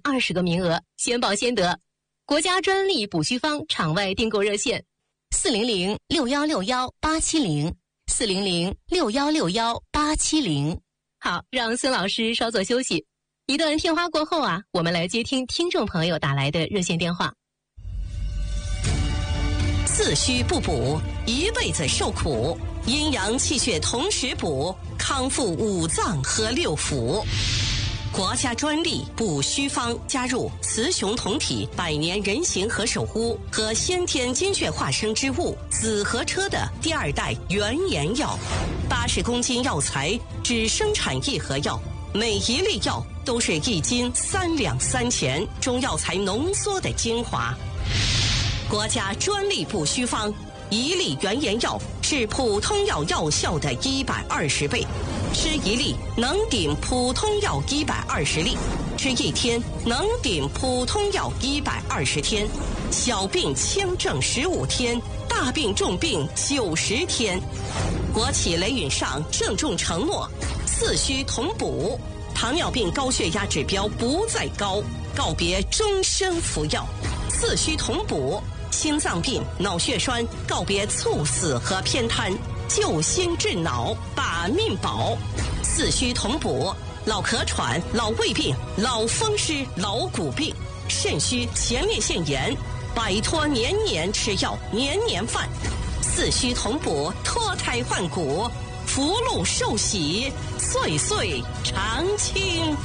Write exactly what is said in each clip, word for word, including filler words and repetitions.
二十个名额，先报先得。国家专利补虚方场外订购热线：四零零六幺六幺八七零，四零零六幺六幺八七零。好，让孙老师稍作休息。一段片花过后啊，我们来接听听众朋友打来的热线电话。 四虚不补，一辈子受苦；阴阳气血同时补，康复五脏和六腑。国家专利补虚方加入雌雄同体百年人形和手污和先天精血化生之物紫河车的第二代原研药，八十公斤药材只生产一盒药，每一粒药都是一斤三两三钱，中药材浓缩的精华。国家专利补虚方，一粒原研药是普通药药效的一百二十倍，吃一粒能顶普通药一百二十粒，吃一天能顶普通药一百二十天，小病轻症十五天，大病重病九十天。国企雷允上郑重承诺，四虚同补，糖尿病高血压指标不再高，告别终生服药，四虚同补。心脏病、脑血栓告别猝死和偏瘫，救心治脑，把命保。四虚同补，老咳喘、老胃病、老风湿、老骨病、肾虚、前列腺炎，摆脱年年吃药、年年犯。四虚同补，脱胎换骨，福禄寿喜，岁岁常青。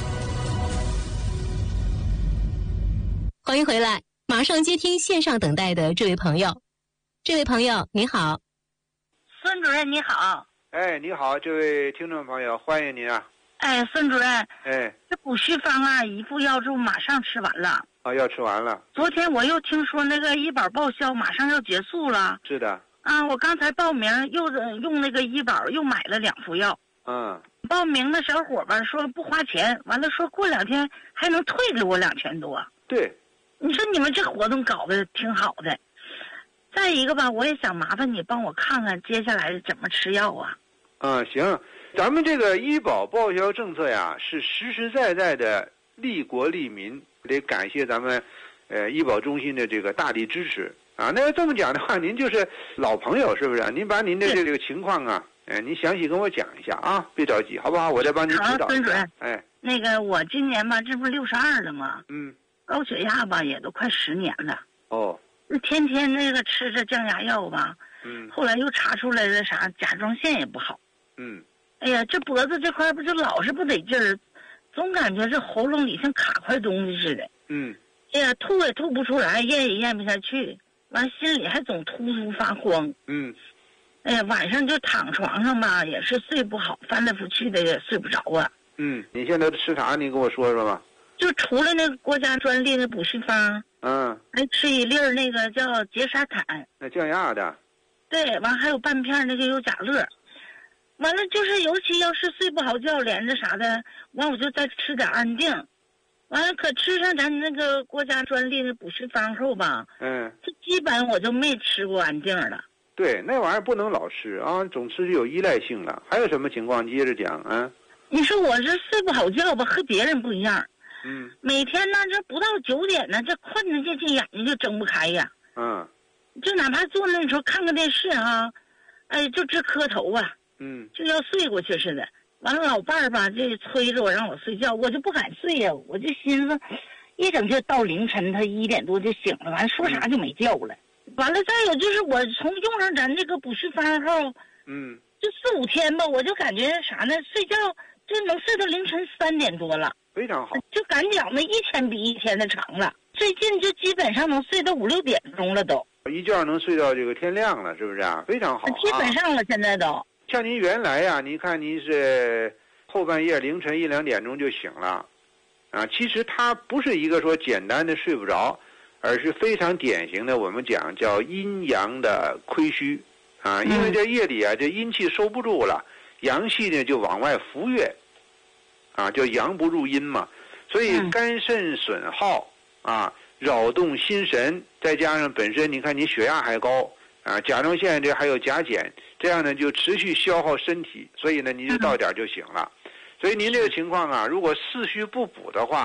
欢迎回来。马上接听线上等待的这位朋友。这位朋友您好。 孙主任你好。 哎，你好，这位听众朋友，欢迎您啊。 哎，孙主任。 哎， 这补虚方啊，一副药就马上吃完了。 啊，要吃完了。 昨天我又听说那个医保报销马上要结束了。 是的。 啊，我刚才报名又用那个医保又买了两副药。 嗯。 报名的小伙吧说不花钱，完了说过两天还能退给我两千多。 对。 你说你们这活动搞得挺好的。再一个吧，我也想麻烦你帮我看看接下来怎么吃药啊。 啊，行，咱们这个医保报销政策呀，是实实在在的利国利民，得感谢咱们呃医保中心的这个大力支持啊。那要这么讲的话，您就是老朋友是不是？您把您的这个情况啊，呃，您详细跟我讲一下啊，别着急，好不好？我再帮您指导。 好，孙主任。 哎， 那个我今年吧，这不是六十二了吗？ 嗯。 高血压吧也都快十年了。 哦。 那天天那个吃着降压药吧。 嗯。 后来又查出来了啥甲状腺也不好。 嗯。 哎呀，这脖子这块不就老是不得劲儿，总感觉这喉咙里像卡块东西似的。 嗯。 哎呀，吐也吐不出来，咽也咽不下去，完心里还总突突发慌。 嗯。 哎呀，晚上就躺床上吧，也是睡不好，翻来覆去的也睡不着啊。 嗯，你现在吃啥？你跟我说说吧。 就除了那个国家专利的补虚方， 嗯， 还吃一粒儿那个叫杰沙坦， 那降压的。 对，完还有半片那个优甲乐，完了就是尤其要是睡不好觉，连着啥的，完我就再吃点安定，完了可吃上咱那个国家专利的补虚方后吧， 嗯， 这基本我就没吃过安定了。 对，那玩意儿不能老吃啊，总吃就有依赖性了。还有什么情况？你接着讲啊。 你说我这睡不好觉吧，和别人不一样。 嗯， 每天呢，这不到九点呢，这困得这这眼睛就睁不开呀。 嗯， 就哪怕坐那时候看个电视啊，哎，就直磕头啊。 嗯， 就要睡过去似的。完了，老伴儿吧，这催着我让我睡觉，我就不敢睡呀、啊。我就寻思，一整就到凌晨，他一点多就醒了，完了说啥就没觉了。嗯、完了，再有就是我从用上咱这个补虚方后， 嗯， 就四五天吧，我就感觉啥呢？睡觉就能睡到凌晨三点多了。 非常好， 就感觉那一天比一天的长了。最近就基本上能睡到五六点钟了都， 一觉能睡到这个天亮了，是不是啊？非常好、啊， 基本上了，现在都。 像您原来呀、啊，您看您是后半夜凌晨一两点钟就醒了，啊，其实它不是一个说简单的睡不着，而是非常典型的我们讲叫阴阳的亏虚，啊，因为这夜里啊，这阴气收不住了，阳气呢就往外浮跃。啊，叫阳不入阴嘛，所以肝肾损耗啊，扰动心神，再加上本身你看你血压还高啊，甲状腺这还有甲减，这样呢就持续消耗身体，所以呢你就到点就醒了。所以您这个情况啊，如果四虚不补的话，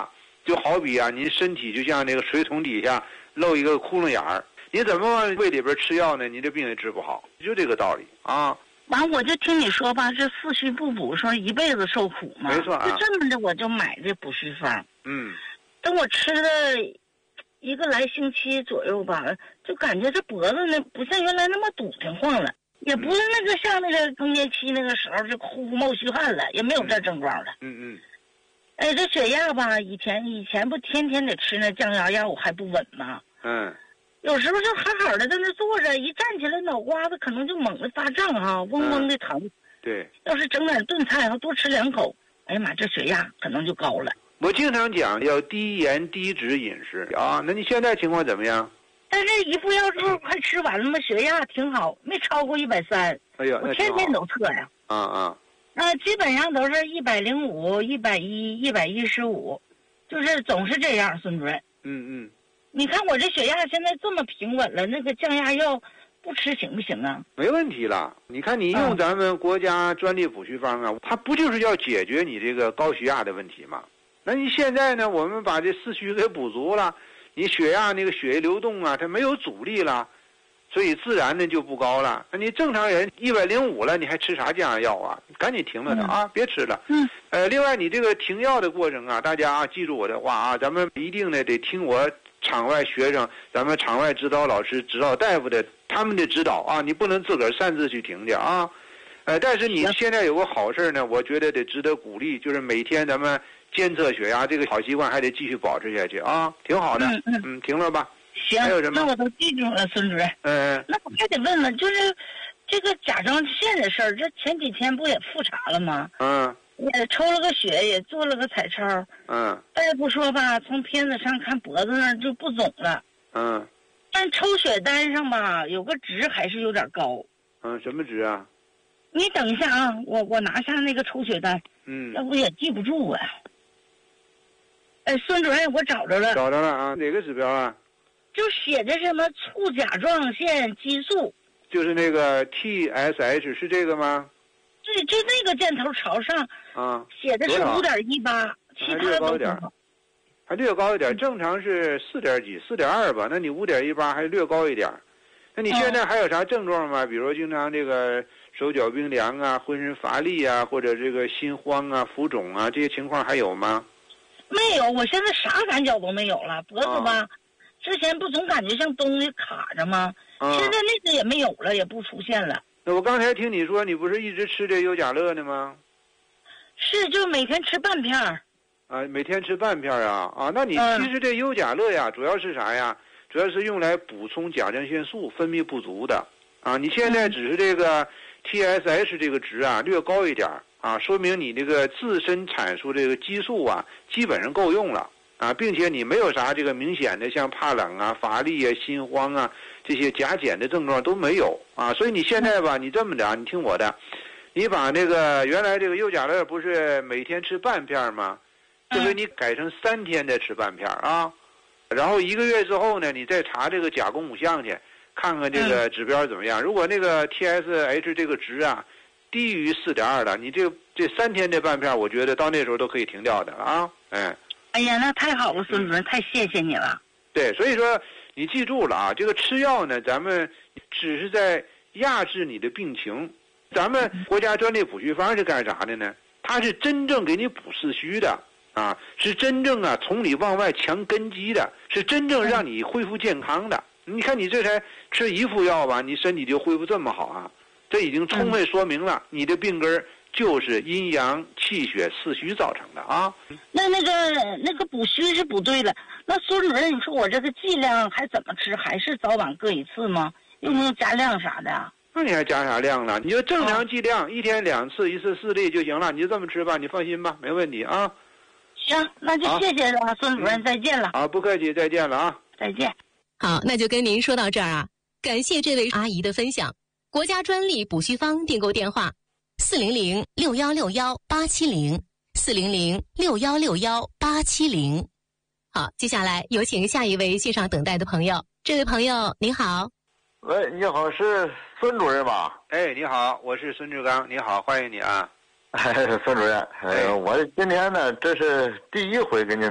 就好比啊，您身体就像那个水桶底下漏一个窟窿眼儿，你怎么往胃里边吃药呢？你这病也治不好，就这个道理啊。 完，我就听你说吧，这四虚不补，说一辈子受苦嘛。 没错啊。 就这么的，我就买这补虚方。 嗯。 等我吃了一个来星期左右吧，就感觉这脖子呢不像原来那么堵挺晃了，也不是那个像那个更年期那个时候就呼呼冒虚汗了，也没有这症状了。 嗯嗯。 哎，这血压吧，以前以前不天天得吃那降压药还不稳吗？ 嗯。 有时候就好好的在那坐着，一站起来脑瓜子可能就猛地发胀哈，嗡嗡的疼。 嗯、对。 要是整点炖菜后多吃两口，哎呀妈，这血压可能就高了。 我经常讲要低盐低脂饮食啊，那你现在情况怎么样？ 但是一副药之后快吃完了嘛，血压挺好，没超过一百三。 哎呦， 我天天都测呀。 啊啊。 啊，基本上都是一百零五、一百一、一百一十五，就是总是这样，孙主任。 嗯嗯。 你看我这血压现在这么平稳了，那个降压药不吃行不行啊？ 没问题了。你看你用咱们国家专利补虚方啊，嗯、它不就是要解决你这个高血压的问题吗？那你现在呢，我们把这四虚给补足了，你血压那个血液流动啊，它没有阻力了，所以自然的就不高了。那你正常人一百零五了，你还吃啥降压药啊？赶紧停了它、嗯、啊，别吃了。 嗯。 呃，另外你这个停药的过程啊，大家啊记住我的话啊，咱们一定呢得听我场外学生、咱们场外指导老师、指导大夫的他们的指导啊，你不能自个儿擅自去停去啊。呃，但是你现在有个好事呢，我觉得得值得鼓励，就是每天咱们监测血压这个好习惯还得继续保持下去啊，挺好的。 嗯嗯。 嗯，停了吧。 行， 还有什么？ 那我都记住了，孙主任。 嗯。 那我还得问问，就是这个甲状腺的事儿，这前几天不也复查了吗？ 嗯。 也抽了个血，也做了个彩超。 嗯。 大夫说吧，从片子上看脖子那儿就不肿了。 嗯。 但抽血单上吧，有个值还是有点高。 嗯，什么值啊？ 你等一下啊，我我拿下那个抽血单。 嗯。 要不也记不住啊。哎，孙主任，我找着了。 找着了啊？哪个指标啊？ 就写的什么促甲状腺激素。 就是那个 T S H 是这个吗？ 对，就那个箭头朝上。 啊。 写的是五点一八，其他略高一点，还略高一点，正常是四点几，四点二吧？那你五点一八还略高一点。那你现在还有啥症状吗？比如经常这个手脚冰凉啊，浑身乏力啊，或者这个心慌啊、浮肿啊，这些情况还有吗？ 没有，我现在啥感觉都没有了。脖子吧，啊、之前不总感觉像东西卡着吗？啊、现在那个也没有了，也不出现了。 那我刚才听你说，你不是一直吃这优甲乐呢吗？ 是，就每天吃半片儿。 啊，每天吃半片儿啊啊！那你其实这优甲乐呀，主要是啥呀？主要是用来补充甲状腺素分泌不足的啊。你现在只是这个 T S H 这个值啊略高一点啊，说明你这个自身产出这个激素啊基本上够用了啊，并且你没有啥这个明显的像怕冷啊、乏力啊、心慌啊这些甲减的症状都没有啊。所以你现在吧，你这么着，你听我的，你把那个原来这个优甲乐不是每天吃半片吗？这回你改成三天再吃半片啊，然后一个月之后呢，你再查这个甲功五项去，看看这个指标怎么样。如果那个 T S H 这个值啊低于四点二的，你这这三天这半片，我觉得到那时候都可以停掉的了啊。嗯。 哎呀，那太好了，孙主任，太谢谢你了。 对，所以说你记住了啊，这个吃药呢，咱们只是在压制你的病情。咱们国家专利补虚方是干啥的呢？它是真正给你补四虚的。啊，是真正啊从里往外强根基的，是真正让你恢复健康的。你看你这才吃一副药吧，你身体就恢复这么好啊，这已经充分说明了你的病根就是阴阳气血四虚造成的啊。 那那个那个补虚是补对了，那孙主任，你说我这个剂量还怎么吃？还是早晚各一次吗？用不用加量啥的啊？ 那你还加啥量了？你就正常剂量，一天两次，一次四粒就行了，你就这么吃吧，你放心吧，没问题啊。 行，那就谢谢了，孙主任，再见了。 好，不客气，再见了啊！ 再见。 好，那就跟您说到这儿啊，感谢这位阿姨的分享。国家专利补虚方订购电话：四零零六幺六幺八七零，四零零六幺六幺八七零。好，接下来有请下一位线上等待的朋友。这位朋友，您好。 喂，你好，是孙主任吧？ 哎，你好，我是孙志刚，你好，欢迎你啊。 哎，孙主任，哎，我今天呢，这是第一回跟您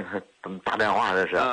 怎么打电话这是？ 啊